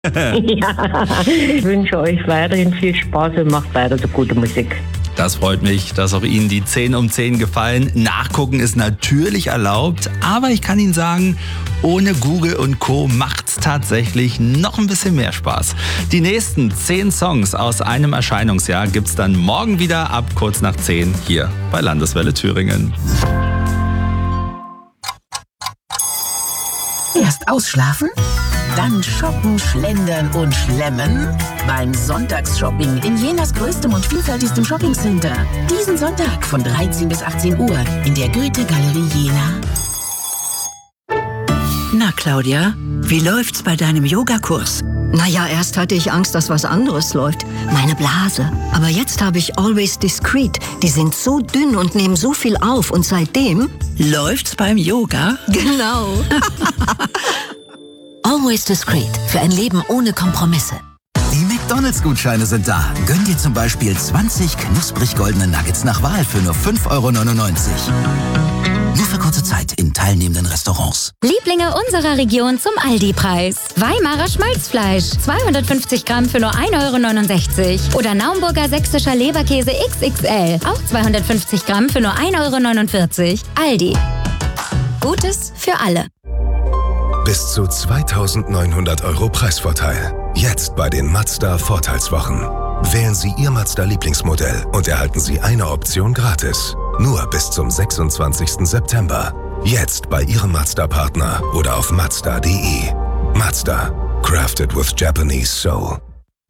Ja, ich wünsche euch weiterhin viel Spaß und macht weiter so gute Musik. Das freut mich, dass auch Ihnen die 10 um 10 gefallen. Nachgucken ist natürlich erlaubt, aber ich kann Ihnen sagen, ohne Google und Co. macht's tatsächlich noch ein bisschen mehr Spaß. Die nächsten 10 Songs aus einem Erscheinungsjahr gibt's dann morgen wieder ab kurz nach 10 hier bei Landeswelle Thüringen. Erst ausschlafen, dann shoppen, schlendern und schlemmen beim Sonntagsshopping in Jenas größtem und vielfältigstem Shoppingcenter. Diesen Sonntag von 13 bis 18 Uhr in der Goethe-Galerie Jena. Na, Claudia, wie läuft's bei deinem Yogakurs? Naja, erst hatte ich Angst, dass was anderes läuft. Meine Blase. Aber jetzt habe ich Always Discreet. Die sind so dünn und nehmen so viel auf. Und seitdem... Läuft's beim Yoga? Genau. Always Discreet. Für ein Leben ohne Kompromisse. Die McDonalds-Gutscheine sind da. Gönn dir zum Beispiel 20 knusprig goldene Nuggets nach Wahl für nur 5,99 €. Nur für kurze Zeit in teilnehmenden Restaurants. Lieblinge unserer Region zum Aldi-Preis. Weimarer Schmalzfleisch, 250 Gramm für nur 1,69 € Oder Naumburger sächsischer Leberkäse XXL, auch 250 Gramm für nur 1,49 €. Aldi. Gutes für alle. Bis zu 2.900 € Preisvorteil. Jetzt bei den Mazda Vorteilswochen. Wählen Sie Ihr Mazda-Lieblingsmodell und erhalten Sie eine Option gratis. Nur bis zum 26. September. Jetzt bei Ihrem Mazda-Partner oder auf Mazda.de. Mazda. Crafted with Japanese Soul.